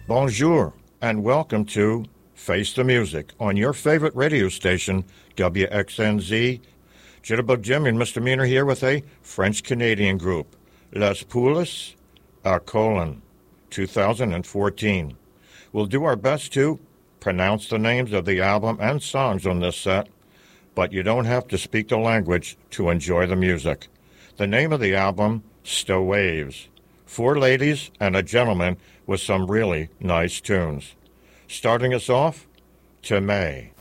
Bonjour, and welcome to Face the Music on your favorite radio station, WXNZ. Jitterbug Jim and Mr. Meaner here with a French-Canadian group, Les Poules à Colin, 2014. We'll do our best to pronounce the names of the album and songs on this set, but you don't have to speak the language to enjoy the music. The name of the album, Stow Waves. 4 ladies and a gentleman with some really nice tunes. Starting us off, Tomei.